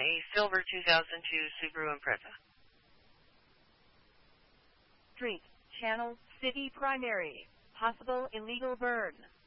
a silver 2002 Subaru Impreza. Street, channel, city primary, possible illegal burn.